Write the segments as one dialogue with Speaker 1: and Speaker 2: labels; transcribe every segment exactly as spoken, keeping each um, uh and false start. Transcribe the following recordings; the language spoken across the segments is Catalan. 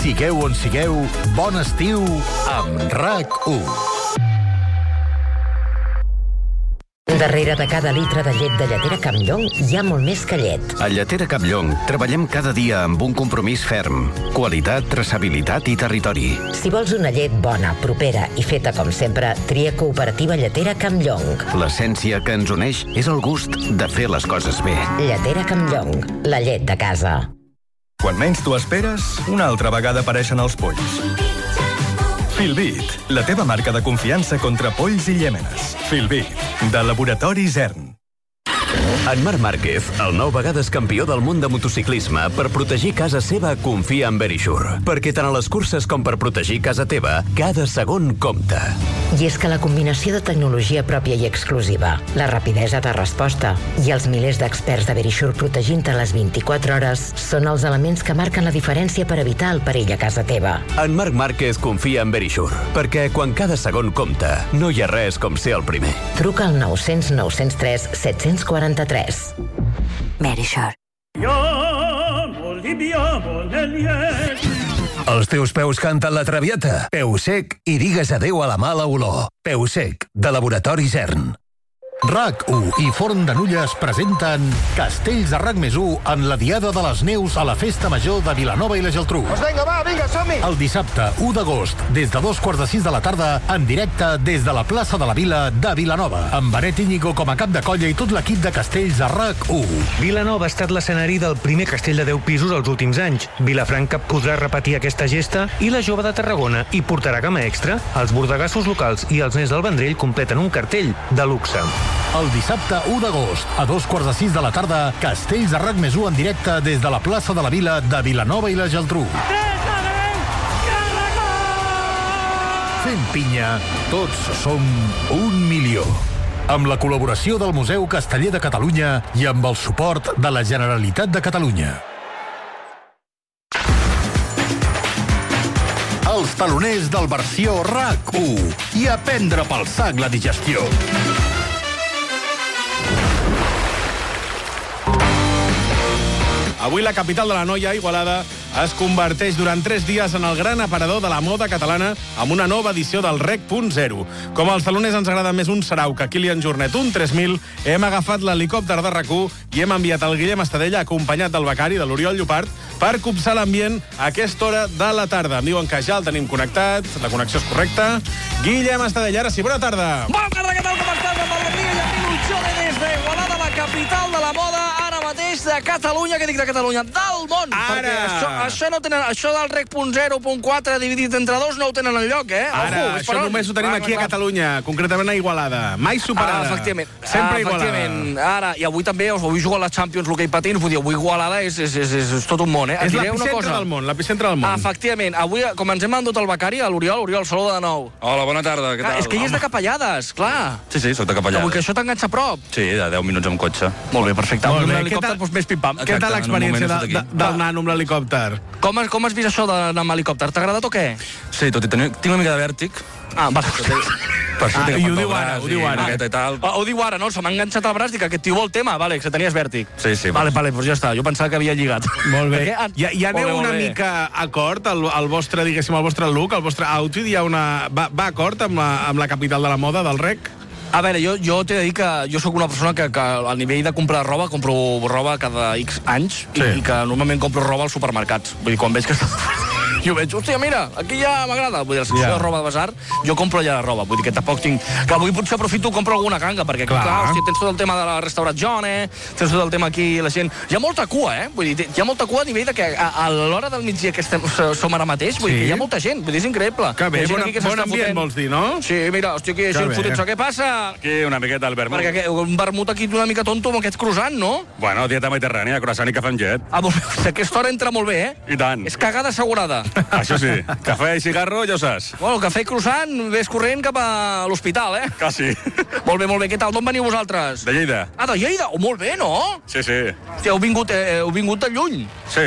Speaker 1: Sigueu on sigueu, bon estiu amb RAC u.
Speaker 2: Darrere de cada litre de llet de lletera Campllong hi ha molt més que llet.
Speaker 3: A Lletera Campllong treballem cada dia amb un compromís ferm. Qualitat, traçabilitat i territori.
Speaker 2: Si vols una llet bona, propera i feta com sempre, tria Cooperativa Lletera Campllong.
Speaker 3: L'essència que ens uneix és el gust de fer les coses bé.
Speaker 2: Lletera Campllong, la llet de casa.
Speaker 4: Quan menys t'ho esperes, una altra vegada apareixen els polls. Filbit, la teva marca de confiança contra polls i llèmenes. Filbit, de Laboratori Zern.
Speaker 5: En Marc Márquez, el nou vegades campió del món de motociclisme, per protegir casa seva confia en Verisure. Perquè tant a les curses com per protegir casa teva, cada segon compta.
Speaker 2: I és que la combinació de tecnologia pròpia i exclusiva, la rapidesa de resposta i els milers d'experts de Verisure protegint-te les vint-i-quatre hores són els elements que marquen la diferència per evitar el perill a casa teva.
Speaker 5: En Marc Márquez confia en Verisure, perquè quan cada segon compta, no hi ha res com ser el primer.
Speaker 2: Truca al nou cents nou cents tres set cents quaranta-tres. Verisure.
Speaker 1: Els teus peus canten la traviata. Peu sec i digues adeu a la mala olor. Peu sec, de Laboratori Zern. RAC u i Forn de Nulles presenten Castells de RAC més u en la Diada de les Neus a la Festa Major de Vilanova i la Geltrú.
Speaker 6: Doncs vinga, va, vinga, som-hi!
Speaker 1: El dissabte u d'agost, des de dos quarts de sis de la tarda, en directe des de la plaça de la Vila de Vilanova, amb Benet Íñigo com a cap de colla i tot l'equip de Castells de RAC u.
Speaker 7: Vilanova ha estat l'escenari del primer castell de deu pisos els últims anys. Vilafranca podrà repetir aquesta gesta i la Jove de Tarragona hi portarà cama extra. Els bordegassos locals i els nens del Vendrell completen un cartell de luxe.
Speaker 1: El dissabte u d'agost, a dos quarts de sis de la tarda, Castells de RAC més u en directe des de la plaça de la Vila de Vilanova i la Geltrú. Fent pinya, tots som un milió. Amb la col·laboració del Museu Casteller de Catalunya i amb el suport de la Generalitat de Catalunya. Els taloners del versió RAC u i a prendre pel sac la digestió.
Speaker 8: Avui la capital de la noia, Igualada, es converteix durant tres dies en el gran aparador de la moda catalana amb una nova edició del Rec punt zero. Com als taloners ens agrada més un Sarau que Kilian Jornet, un tres mil, hem agafat l'helicòpter de RAC u i hem enviat el Guillem Estadella acompanyat del becari, de l'Oriol Llopart, per copsar l'ambient a aquesta hora de la tarda. Em diuen que ja el tenim connectat, la connexió és correcta. Guillem Estadella, ara sí, bona tarda.
Speaker 9: Bona tarda, què tal, com estàs? Amb alegria i amb il·lusió des d'Igualada, la capital de la moda, ara mateix de Catalunya, que dic de Catalunya, del món.
Speaker 8: Ara!
Speaker 9: Perquè això, això, no tenen, això del Rec punt zero punt quatre dividit entre dos no ho tenen enlloc, eh?
Speaker 8: Ara,
Speaker 9: Ojo,
Speaker 8: això només ho tenim
Speaker 9: clar,
Speaker 8: aquí
Speaker 9: clar.
Speaker 8: a Catalunya, concretament a Igualada. Mai superada.
Speaker 9: Ah, efectivament.
Speaker 8: Sempre
Speaker 9: ah,
Speaker 8: Igualada.
Speaker 9: Efectivament. Ara, i avui també, avui jugo a la Champions, l'hoquei patins, vull dir, avui Igualada és, és, és, és, és tot un món, eh?
Speaker 8: És
Speaker 9: Et diré una
Speaker 8: l'epicentre
Speaker 9: cosa.
Speaker 8: del món, l'epicentre del món.
Speaker 9: Efectivament. Avui, com ens hem endut el becari, a l'Oriol, Oriol, saluda de nou.
Speaker 10: Hola, bona tarda, què
Speaker 9: Ah,
Speaker 10: tal?
Speaker 9: és que ell és de Capellades, clar.
Speaker 10: Sí, sí, soc de Capellades.
Speaker 9: Avui que això t'enganxa a prop.
Speaker 10: Sí, de deu minuts amb cotxe.
Speaker 9: Molt bé, perfecte.
Speaker 8: Molt
Speaker 9: Amb
Speaker 8: bé.
Speaker 9: l'helicòpter,
Speaker 8: Què tal-
Speaker 9: doncs més pim-pam.
Speaker 8: Què tal l'experiència de, de, del nano amb l'helicòpter?
Speaker 9: Com has, com has vist això d'anar amb helicòpter? T'ha agradat o què?
Speaker 10: Sí, tot i tenir... Tinc una mica de vèrtic.
Speaker 9: Ah, vale.
Speaker 10: Per això
Speaker 8: Ah,
Speaker 10: tinc
Speaker 8: i ho
Speaker 10: el
Speaker 8: diu
Speaker 10: braç
Speaker 8: ara, ho diu ara.
Speaker 10: I miqueta i tal.
Speaker 9: Ah, ho diu ara, no? Se m'ha enganxat al braç, dic que aquest tio vol tema. Vale, que tenies vèrtic.
Speaker 10: Sí, sí.
Speaker 9: Vale, vale, doncs ja està. Jo pensava que havia lligat.
Speaker 8: Molt bé.
Speaker 9: Perquè, ah,
Speaker 8: Ja, ja
Speaker 9: molt
Speaker 8: aneu
Speaker 9: bé,
Speaker 8: una
Speaker 9: molt bé.
Speaker 8: mica acord, el, el vostre, diguéssim, el vostre look, el vostre outfit, hi ha una... Va, va acord amb la, amb la capital de la moda, del Rec?
Speaker 9: A veure, jo, jo t'he de dir que jo sóc una persona que, que al nivell de comprar roba, compro roba cada X anys i,
Speaker 8: Sí.
Speaker 9: i que normalment compro roba als supermercats. Vull dir, quan veig que està... Jo veig, hòstia, mira, aquí ja m'agrada. Vull dir, la secció
Speaker 8: Ja.
Speaker 9: de roba de basar, jo compro allà la roba. Vull dir que tampoc tinc... Que avui potser aprofito i compro alguna ganga, perquè aquí,
Speaker 8: Clar.
Speaker 9: clar, hòstia, tens tot el tema de la restaurazione, tens tot el tema aquí, la gent... Hi ha molta cua, eh? Vull dir, hi ha molta cua a nivell de que a, a l'hora del migdia que estem, som ara mateix, vull dir
Speaker 8: Sí.
Speaker 9: que hi ha molta gent, vull dir, és increïble.
Speaker 8: Que bé,
Speaker 9: Hi ha gent
Speaker 8: bon,
Speaker 9: aquí que
Speaker 8: bon
Speaker 9: s'està
Speaker 8: ambient,
Speaker 9: fotent.
Speaker 8: vols dir, no?
Speaker 9: Sí, mira, hòstia, aquí hi ha
Speaker 8: Que
Speaker 9: gent
Speaker 8: bé.
Speaker 9: fotent-se. Què passa?
Speaker 10: Aquí una miqueta al vermut.
Speaker 9: Perquè que, un vermut aquí una mica tonto amb aquest croissant, no?
Speaker 10: Bueno, dieta mediterrània, croissant i cafè amb llet.
Speaker 9: Ah, molt bé. Aquesta hora entra molt bé, eh?
Speaker 10: I tant.
Speaker 9: És cagada assegurada.
Speaker 10: Això sí, cafè i cigarro, ja ho saps.
Speaker 9: Bueno, cafè i croissant, ves corrent cap a l'hospital, eh?
Speaker 10: Quasi.
Speaker 9: Molt bé, molt bé. Què tal? D'on veniu vosaltres?
Speaker 10: De Lleida.
Speaker 9: Ah, de Lleida? Oh, molt bé, no?
Speaker 10: Sí, sí.
Speaker 9: Hòstia, heu vingut, eh, heu vingut de lluny.
Speaker 10: Sí.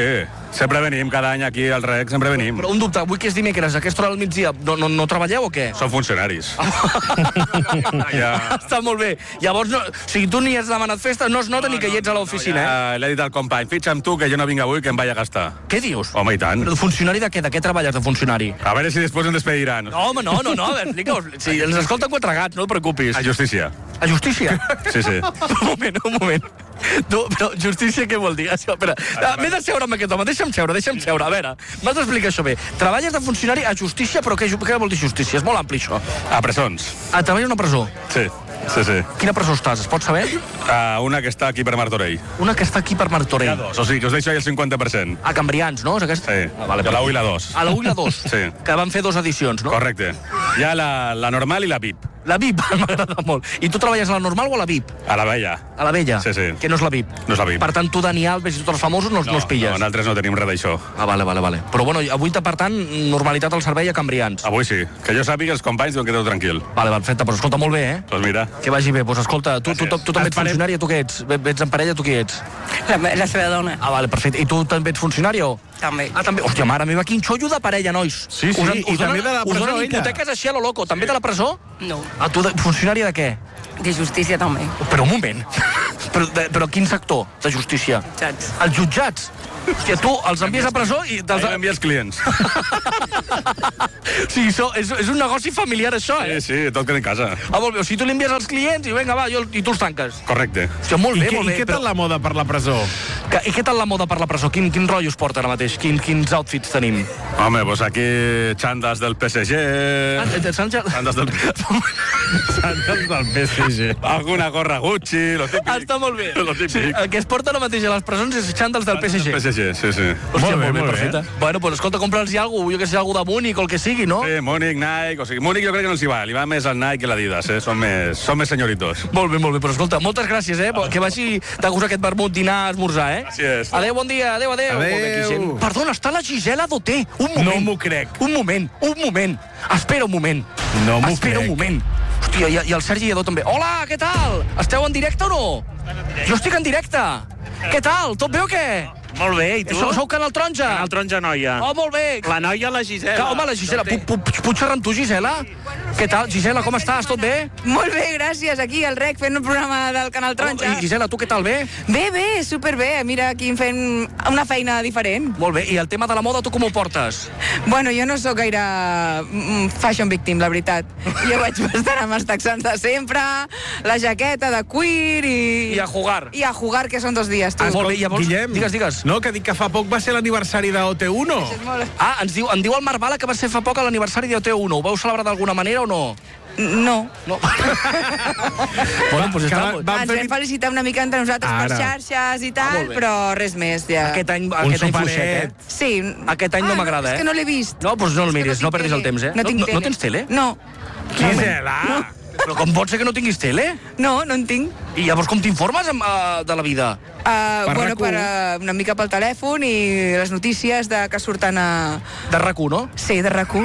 Speaker 10: Sempre venim, cada any aquí al Rec, sempre venim.
Speaker 9: Però un dubte, avui que és dimecres, a aquesta hora del migdia, no, no, no treballeu o què?
Speaker 10: Som funcionaris.
Speaker 9: ja. Està molt bé. Llavors, no, o sigui, tu ni has demanat festa, no es nota no, ni que hi ets a l'oficina,
Speaker 10: no, ja, eh? L'he dit al company, fitxa'm tu, que jo no vinc avui, que em vaig a gastar.
Speaker 9: Què dius?
Speaker 10: Home, i tant.
Speaker 9: Però funcionari de què? De què treballes de funcionari?
Speaker 10: A veure si després ens despediran.
Speaker 9: No, home, no, no, no, a veure, explica-ho. Sí, ens escolten quatre gats, no et preocupis.
Speaker 10: A justícia.
Speaker 9: A justícia?
Speaker 10: Sí, sí.
Speaker 9: Un moment, un moment. No, però justícia què vol dir? Espera, m'he de seure amb aquest home, deixa'm seure, deixa'm seure. A veure, m'has d'explicar això bé. Treballes de funcionari a justícia, però què, què vol dir justícia? És molt ampli, això.
Speaker 10: A presons.
Speaker 9: Ah, treballes a una presó?
Speaker 10: Sí. Sí, sí.
Speaker 9: Quina presó estàs? Es pot saber?
Speaker 10: Uh, una que està aquí per Martorell.
Speaker 9: Una que està aquí per Martorell.
Speaker 10: Hi ha dos, o sigui que us deixo ahí el cinquanta per cent.
Speaker 9: A Cambrians, no? És aquesta?
Speaker 10: Sí,
Speaker 9: ah, vale,
Speaker 10: la u i la dos.
Speaker 9: A la u i la dos?
Speaker 10: Sí.
Speaker 9: Que van fer dues edicions, no?
Speaker 10: Correcte. Hi ha la, la normal i la V I P.
Speaker 9: La V I P, m'agrada molt. I tu treballes a la normal o a la V I P?
Speaker 10: A la vella.
Speaker 9: A la vella?
Speaker 10: Sí, sí.
Speaker 9: Que no és la V I P?
Speaker 10: No és la V I P.
Speaker 9: Per tant, tu, Dani Alves i tots els famosos no, no, no els pilles?
Speaker 10: No, nosaltres no tenim res d'això.
Speaker 9: Ah, vale, vale, vale. Però bueno, avui, per tant, normalitat al servei a Cambrians.
Speaker 10: Avui sí. Que jo sàpiga els companys diuen que teniu tranquil.
Speaker 9: Vale, perfecte, però escolta molt bé, eh?
Speaker 10: Doncs mira.
Speaker 9: Que vagi bé. Doncs escolta, tu, tu, tu, tu també ets funcionària, tu què ets? Ets en parella, tu qui ets?
Speaker 6: La, la seva dona.
Speaker 9: Ah, vale, perfecte. I tu també ets funcionària o...?
Speaker 6: També.
Speaker 9: Ah, també. Hòstia, mare meva, quin xollo de parella, nois.
Speaker 8: Sí, sí,
Speaker 9: us,
Speaker 8: i
Speaker 9: us
Speaker 8: també
Speaker 9: donen,
Speaker 8: de la presó,
Speaker 9: us donen
Speaker 8: ella.
Speaker 9: hipoteques així a lo loco. També de la presó?
Speaker 6: No.
Speaker 9: Ah, tu de, funcionària de què?
Speaker 6: De justícia també.
Speaker 9: Però un moment. però, de, però quin sector de justícia?
Speaker 6: Jutjats.
Speaker 9: Els jutjats? Hòstia, tu els envies a presó i...
Speaker 10: Te'ls... Ahir envia els clients.
Speaker 9: sí, so, és, és un negoci familiar, això, eh?
Speaker 10: Sí, sí, tot queda en casa.
Speaker 9: Ah, molt bé. O sigui, tu li envies als clients i vinga, va, jo, i tu els tanques.
Speaker 10: Correcte.
Speaker 9: Hòstia, molt bé,
Speaker 8: I, que,
Speaker 9: molt bé.
Speaker 8: I què tal
Speaker 9: però...
Speaker 8: la moda per la presó?
Speaker 9: Que, I què tal la moda per la presó? Quin, quin rotllo es porta ara mateix? Quin, quins outfits tenim?
Speaker 10: Home, doncs aquí xandas del P S G...
Speaker 9: Ah,
Speaker 10: xandas del...
Speaker 8: xandas del P S G.
Speaker 10: Alguna gorra Gucci, lo típic.
Speaker 9: Ah, està molt bé.
Speaker 10: Lo típic.
Speaker 9: Sí, el que es porta ara mateix a les presons és xandals del P S G.
Speaker 10: P S G, sí, sí.
Speaker 9: Hòstia,
Speaker 8: molt bé,
Speaker 9: molt bé,
Speaker 8: molt bé.
Speaker 9: perfecte. Bueno, pues escolta, compra'ls algú, jo que sé, algú de Múnich o el que sigui, no?
Speaker 10: Sí, Múnich, Nike, o sigui, Múnich jo crec que no els hi va, li va més al Nike que l'Adidas, eh? Són més, són més senyoritos.
Speaker 9: Molt bé, molt bé, però escolta, moltes gràcies, eh? Que vagi de gust aquest vermut, dinar, esmorzar, eh?
Speaker 10: Gràcies.
Speaker 9: Adéu, bon dia, adéu, adéu.
Speaker 8: Adéu.
Speaker 9: Molt bé, aquí gent. Perdona, està la Gisela Doté. Un moment.
Speaker 8: No m'ho crec.
Speaker 9: Un moment, un moment. Espera un moment.
Speaker 8: No m'ho
Speaker 9: Espera
Speaker 8: crec.
Speaker 9: un moment. Hòstia, i, i el Sergi Lledó també. Hola, què tal? Esteu en directe o no? Jo estic en directe. Què tal? Tot bé o què?
Speaker 11: Molt bé, i tu?
Speaker 9: Sou, sou Canal Taronja?
Speaker 11: Canal Taronja Noia.
Speaker 9: Oh, molt bé.
Speaker 11: La noia, la Gisela.
Speaker 9: Que, home, la Gisela. Puc, puc, puc xerrar amb tu, Gisela? Què tal? Gisela, com estàs? Tot bé?
Speaker 6: Molt bé, gràcies. Aquí al Rec fent un programa del Canal Taronja.
Speaker 9: I Gisela, tu què tal? Bé?
Speaker 6: Bé, bé, superbé. Mira, aquí fent una feina diferent.
Speaker 9: Molt bé. I el tema de la moda, tu com ho portes?
Speaker 6: Bueno, jo no sóc gaire mm, fashion victim, la veritat. Jo vaig bastant amb els texans de sempre, la jaqueta de cuir i...
Speaker 9: I a jugar.
Speaker 6: I a jugar, que són dos dies, tu.
Speaker 9: Ah, molt bé, llavors...
Speaker 8: Guillem,
Speaker 9: Digues, digues.
Speaker 8: No, que dic que fa poc va ser l'aniversari d'O T uno.
Speaker 9: Ah, ens diu, em diu el Marc Bala que va ser fa poc a l'aniversari d'O T uno. Ho vau celebrar d'alguna manera o no?
Speaker 6: No.
Speaker 9: No. bueno, pues està...
Speaker 6: Va, Ens vam felicitar una mica entre nosaltres
Speaker 8: Ara.
Speaker 6: per xarxes i tal,
Speaker 9: Ah,
Speaker 6: però res més, ja.
Speaker 9: Aquest any, aquest any fluixet, eh?
Speaker 6: Sí.
Speaker 9: Aquest any
Speaker 6: ah,
Speaker 9: no m'agrada,
Speaker 6: no,
Speaker 9: eh?
Speaker 6: És que no l'he vist.
Speaker 9: No, doncs no el
Speaker 6: És que
Speaker 9: miris,
Speaker 6: tinc
Speaker 9: no perdis el
Speaker 6: tele.
Speaker 9: temps, eh?
Speaker 6: No tinc
Speaker 9: no,
Speaker 6: tele.
Speaker 9: no tens tele?
Speaker 6: No.
Speaker 8: Gisela!
Speaker 6: No.
Speaker 9: Però com pot ser que no tinguis tele?
Speaker 6: No, no en tinc.
Speaker 9: I llavors com t'informes amb, uh, de la vida?
Speaker 6: Uh,
Speaker 8: Per
Speaker 6: bueno,
Speaker 8: RAC u.
Speaker 6: per, uh, una mica pel telèfon i les notícies de que surten a...
Speaker 9: De RAC u, no?
Speaker 6: Sí, de RAC u.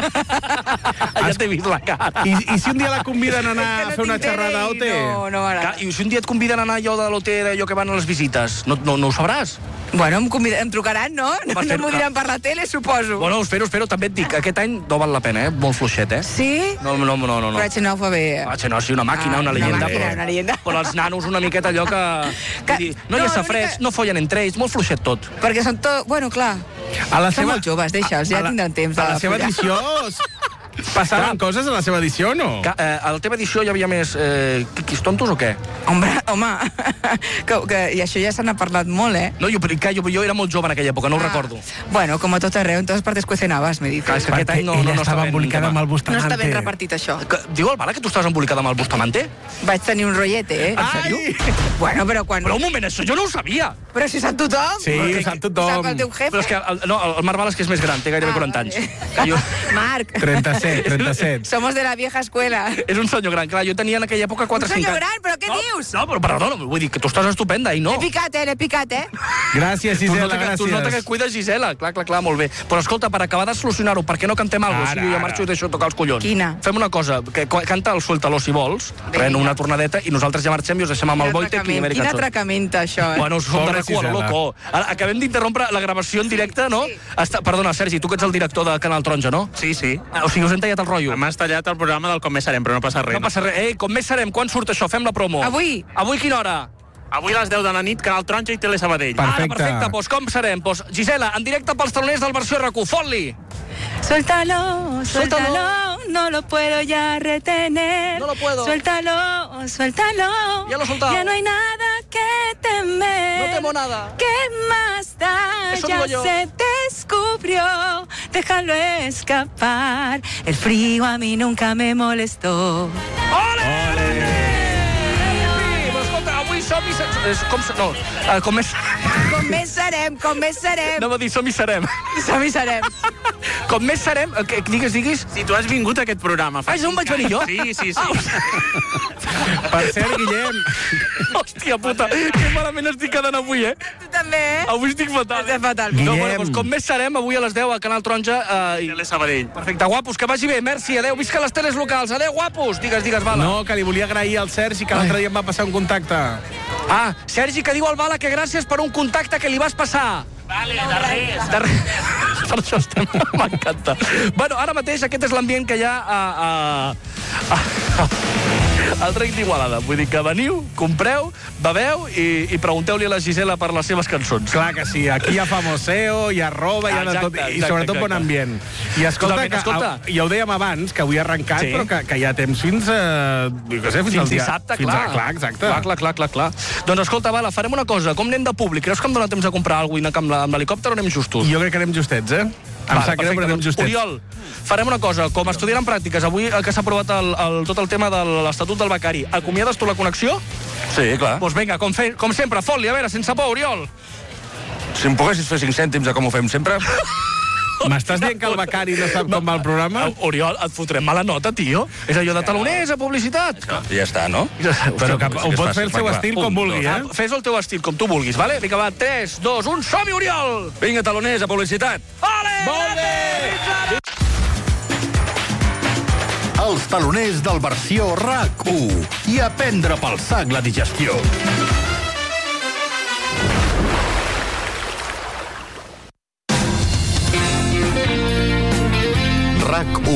Speaker 9: ja t'he vist la cara.
Speaker 8: I, I si un dia la conviden a anar
Speaker 6: És que
Speaker 8: a
Speaker 6: no
Speaker 8: fer una
Speaker 6: tinc tele
Speaker 8: xerrada a
Speaker 6: i
Speaker 8: O T?
Speaker 6: No, no m'agrada.
Speaker 9: I si un dia et conviden a anar allò de l'O T, d'allò que van a les visites, no, no, no ho sabràs?
Speaker 6: Bueno, em, convida... em trucaran, no? No,
Speaker 9: Va,
Speaker 6: no
Speaker 9: fer-ho,
Speaker 6: m'ho diran per la tele, suposo.
Speaker 9: Bueno, ho espero, espero. També et dic, aquest any no val la pena, eh? Molt fluixet, eh?
Speaker 6: Sí?
Speaker 9: No, no, no, no. no.
Speaker 6: Però H nou fa bé.
Speaker 9: H nou, sí, una màquina,
Speaker 6: Ah,
Speaker 9: una
Speaker 6: una
Speaker 9: leyenda.
Speaker 6: màquina,
Speaker 9: però,
Speaker 6: una leyenda.
Speaker 9: però els nanos una miqueta allò que...
Speaker 6: Que-
Speaker 9: Vull dir, no, hi
Speaker 6: no,
Speaker 9: ha safrets,
Speaker 6: l'única-
Speaker 9: no follen entre ells, molt fluixet tot.
Speaker 6: Perquè són tot... Bueno, clar.
Speaker 8: A la
Speaker 6: Són
Speaker 8: seva...
Speaker 6: molt joves, deixa'ls, ja
Speaker 8: a la-
Speaker 6: tindran temps
Speaker 8: A
Speaker 6: de
Speaker 8: la seva
Speaker 6: follar.
Speaker 8: edició... Passaven coses a la seva edició o no?
Speaker 9: Que, eh, a la teva edició hi havia més eh, quiquis tontos o què?
Speaker 6: Home, home, que, que, i això ja se n'ha parlat molt, eh?
Speaker 9: No, jo, que, jo, jo era molt jove en aquella època, no ho recordo.
Speaker 6: Bueno, com a tot arreu, en totes partes cuecenabas, me dices.
Speaker 9: Clar, és que aquest any no, no, no
Speaker 8: ella estava
Speaker 9: ben
Speaker 8: embolicada
Speaker 9: tema.
Speaker 8: amb el
Speaker 6: No
Speaker 8: Bustamante.
Speaker 6: està ben repartit, això.
Speaker 9: Que, diu el Bala que tu estàs embolicada amb el Bustamante?
Speaker 6: Vaig tenir un rotllete, eh?
Speaker 9: En sèrio?
Speaker 6: Bueno, però quan...
Speaker 9: Però un moment, això jo no ho sabia.
Speaker 6: Però si sap tothom.
Speaker 8: Sí, ho sap tothom.
Speaker 6: Ho sap el teu jefe.
Speaker 9: Però és que el, no, el Marc Bala és que és més gran, té gairebé
Speaker 6: Ah,
Speaker 9: quaranta
Speaker 6: vale.
Speaker 9: anys. Que jo...
Speaker 6: Marc.
Speaker 8: trenta-sis. trenta-set, trenta-set.
Speaker 6: Somos de la vieja escuela.
Speaker 9: És un senyor gran, clar, jo tenia en aquella època quatre o cinc anys.
Speaker 6: Un senyor gran, però què
Speaker 9: no,
Speaker 6: dius?
Speaker 9: No, però perdona, vull dir que tu estàs estupenda i no.
Speaker 6: L'he picat, eh, l'he picat, eh?
Speaker 8: Gràcies, Gisela,
Speaker 9: tu
Speaker 8: gràcies.
Speaker 9: Tu nota que cuides, Gisela. Clar, clar, clar, molt bé. Però escolta, per acabar de solucionar-ho, per què no cantem alguna cosa? O sigui, jo marxo i deixo tocar els collons.
Speaker 6: Quina?
Speaker 9: Fem una cosa, que canta el Suéltalo si vols, pren una tornadeta i nosaltres ja marxem i us deixem amb el Wojtek i Amèrica.
Speaker 6: Quin atracament, això, eh?
Speaker 9: Bueno, som de recu a lo loco. Ara, acabem d'interrompre la gravació en directe, no? Està, perdona, Sergi, tu que ets el director de Canal Taronja, no?
Speaker 11: Sí, sí.
Speaker 9: O sigui, us hem tallat el rotllo.
Speaker 11: M'has tallat el programa del Com més serem, però no passa res.
Speaker 9: No passa res. Ei, com més serem? Quan surt això? Fem la promo.
Speaker 6: Avui.
Speaker 9: Avui quina hora?
Speaker 11: Avui a les deu de la nit, Canal Taronja i Tele Sabadell.
Speaker 9: Perfecte. Ara, perfecte. Pues com serem? Pues, Gisela, en directe pels taloners del versió R Q. Fot-li.
Speaker 6: Suéltalo, suéltalo, no lo puedo ya retener.
Speaker 9: No lo puedo.
Speaker 6: Suéltalo, suéltalo.
Speaker 9: Ya lo he soltado.
Speaker 6: Ya no hay nada que temer.
Speaker 9: No temo nada.
Speaker 6: ¿Qué más da?
Speaker 9: Eso
Speaker 6: Ya
Speaker 9: digo yo.
Speaker 6: se descubrió. Déjalo escapar. El frío a mí nunca me molestó.
Speaker 9: Ole! Ole! Escolta, avui som-hi... Com, no, com més...
Speaker 6: Com més serem, com més serem.
Speaker 9: No, va dir som-hi serem.
Speaker 6: Som-hi serem.
Speaker 9: Com més serem... Que, digues, diguis...
Speaker 11: Si tu has vingut a aquest programa...
Speaker 9: Ah, és on vaig venir jo?
Speaker 11: Sí, sí, sí.
Speaker 9: Ah,
Speaker 8: per cert, Guillem...
Speaker 9: Hòstia puta, que malament estic quedant avui, eh?
Speaker 6: Tu també, eh?
Speaker 9: Avui estic fatal.
Speaker 6: Estic fatal.
Speaker 9: No, bueno, doncs com més serem, avui a les deu a Canal Taronja... Eh,
Speaker 11: Tele Sabadell.
Speaker 9: Perfecte, guapos, que vagi bé, merci, adeu, visca les teles locals, adeu, guapos. Digues, digues, Bala.
Speaker 8: No, que li volia agrair al Sergi, que l'altre dia em va passar un contacte.
Speaker 9: Ah, Sergi, que diu al Bala que gràcies per un contacte que li vas passar.
Speaker 11: Vale, de res.
Speaker 9: De res. Per això estem... M'encanta. Bueno, ara mateix aquest és l'ambient que hi ha a... a, a al Rec d'Igualada. Vull dir que veniu, compreu, beveu i, i pregunteu-li a la Gisela per les seves cançons.
Speaker 8: Clar que sí, aquí hi ha famoseo, hi ha roba, hi ha de tot, i sobretot bon ambient. I escolta, que, escolta. ja ho dèiem abans, que avui ha arrencat, sí. però que, que hi ha temps fins a... Jo què sé, fins,
Speaker 9: fins
Speaker 8: al dia...
Speaker 9: dissabte,
Speaker 8: fins
Speaker 9: clar.
Speaker 8: A, clar, exacte.
Speaker 9: Clar, clar, clar, clar, clar. Doncs escolta, Bala, farem una cosa. Com anem de públic? Creus que em dóna temps de comprar alguna cosa amb, la, amb l'helicòpter o anem justos?
Speaker 8: Jo crec que anem justets, eh? Em
Speaker 9: Vale,
Speaker 8: sap greu, però anem justets.
Speaker 9: Oriol, farem una cosa. Com a estudiant en pràctiques, avui que s'ha aprovat el, el, tot el tema de l'Estatut del Becari, acomiades tu la connexió?
Speaker 10: Sí, clar.
Speaker 9: Doncs vinga, com, fe, com sempre, fot-li, a veure, sense por, Oriol.
Speaker 10: Si em poguessis fer cinc cèntims de com ho fem sempre...
Speaker 8: M'estàs dient que el becari no sap com va el programa?
Speaker 9: Oriol, et fotrem mala nota, tio. És allò de taloners a publicitat.
Speaker 10: Ja està, no?
Speaker 8: Però que ho pots fer el seu estil com vulgui, eh?
Speaker 9: Fes el teu estil com tu vulguis, vale? Vinga, va, tres, dos, un, som-hi, Oriol!
Speaker 10: Vinga, taloners, a publicitat!
Speaker 9: Ole!
Speaker 8: Molt bé!
Speaker 1: Els taloners del versió R A C u i a prendre pel sac la digestió. R A C u.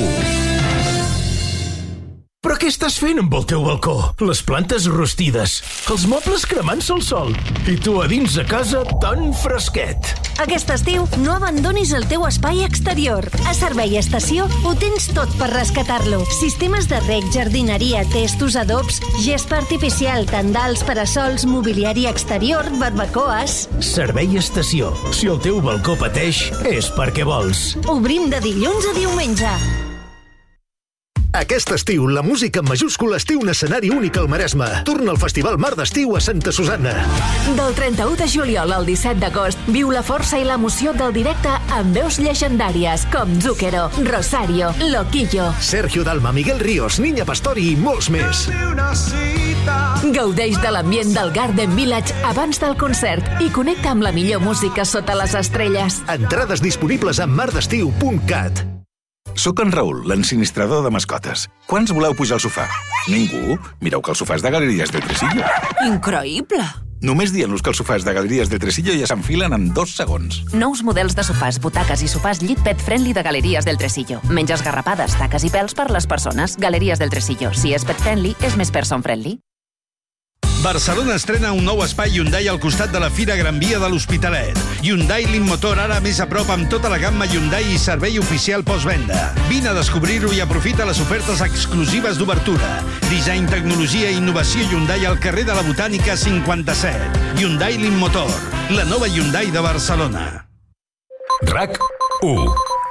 Speaker 12: Però què estàs fent amb el teu balcó? Les plantes rostides, els mobles cremant-se al sol i tu a dins de casa tan fresquet.
Speaker 13: Aquest estiu no abandonis el teu espai exterior. A Servei Estació ho tens tot per rescatar-lo. Sistemes de reg, jardineria, testos, adobs, gespa artificial, tendals, parasols, mobiliari exterior, barbacoes...
Speaker 12: Servei Estació. Si el teu balcó pateix, és perquè vols.
Speaker 13: Obrim de dilluns a diumenge.
Speaker 1: Aquest estiu, la música en majúscules té un escenari únic al Maresme. Torna al Festival Mar d'Estiu a Santa Susanna.
Speaker 14: Del trenta-u de juliol al disset d'agost, viu la força i l'emoció del directe amb veus llegendàries com Zúquero, Rosario, Loquillo,
Speaker 1: Sergio Dalma, Miguel Ríos, Niña Pastori i molts més.
Speaker 14: Gaudeix de l'ambient del Garden Village abans del concert i connecta amb la millor música sota les estrelles.
Speaker 1: Entrades disponibles a mardestiu punt cat.
Speaker 15: Soc en Raül, l'ensinistrador de mascotes. Quants voleu pujar al sofà? Ningú? Mireu que el sofà és de Galeries del Tresillo.
Speaker 16: Increïble!
Speaker 15: Només dient-los que els sofàs de Galeries del Tresillo ja s'enfilen en dos segons.
Speaker 16: Nous models de sofàs, butaques i sofàs llit pet friendly de Galeries del Tresillo. Menys esgarrapades, taques i pèls per les persones. Galeries del Tresillo. Si és pet friendly, és més person friendly.
Speaker 17: Barcelona estrena un nou espai Hyundai al costat de la Fira Gran Via de l'Hospitalet. Hyundai Motor ara més a prop amb tota la gamma Hyundai i servei oficial postvenda. Vine a descobrir-ho i aprofita les ofertes exclusives d'obertura. Disseny, tecnologia i innovació Hyundai al carrer de la Botànica cinquanta-set. Hyundai Motor, la nova Hyundai de Barcelona.
Speaker 1: R A C u.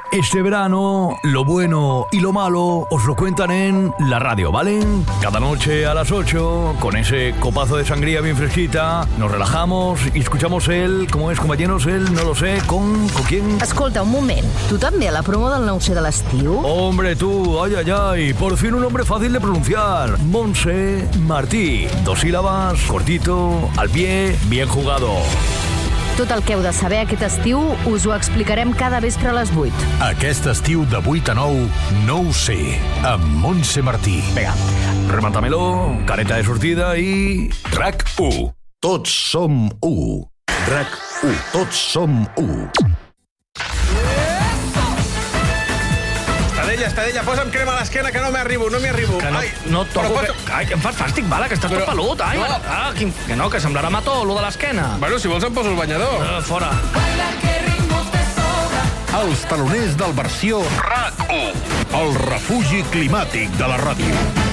Speaker 18: Este verano, lo bueno y lo malo os lo cuentan en la radio, ¿vale? Cada noche a las ocho, con ese copazo de sangría bien fresquita, nos relajamos y escuchamos el... ¿Cómo es, compañeros? El, no lo sé, ¿con, ¿con quién?
Speaker 19: Escolta, un moment. Tu també a la promo del nou C de l'estiu?
Speaker 18: Hombre, tú, ay, ay, ay, por fin un nombre fácil de pronunciar. Montse Martí. Dos sílabas, cortito, al pie, bien jugado.
Speaker 19: Tot el que heu de saber aquest estiu us ho explicarem cada vespre a les vuit.
Speaker 1: Aquest estiu de vuit a nou, no ho sé, amb Montse Martí.
Speaker 18: Vinga, remátamelo, careta de sortida i... RAC u.
Speaker 1: Tots som u. RAC u. Tots som u.
Speaker 8: Estadella, Estadella, posa'm crema a l'esquena que no m'hi arribo, no m'hi arribo.
Speaker 9: Que no,
Speaker 8: ai,
Speaker 9: no et toco...
Speaker 8: posa...
Speaker 9: Que... Ai, que em fas fàstic, bala, que estàs però... tot pelut. Ai, no. Ah, quin... que no, que semblarà mató, lo de l'esquena.
Speaker 8: Bueno, si vols em poso el banyador.
Speaker 9: Uh, fora.
Speaker 1: Els taloners del versió RAC u. El refugi climàtic de la ràdio.